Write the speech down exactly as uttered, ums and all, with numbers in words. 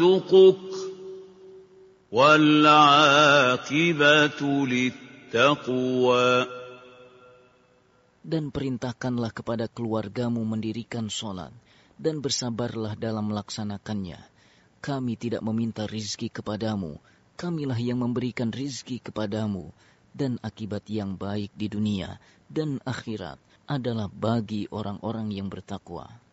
وَالْعَاقِبَةُ لِلتَّقْوَى. Dan perintahkanlah kepada keluargamu mendirikan sholat, dan bersabarlah dalam melaksanakannya. Kami tidak meminta rizki kepadamu, kamilah yang memberikan rizki kepadamu, dan akibat yang baik di dunia dan akhirat adalah bagi orang-orang yang bertakwa.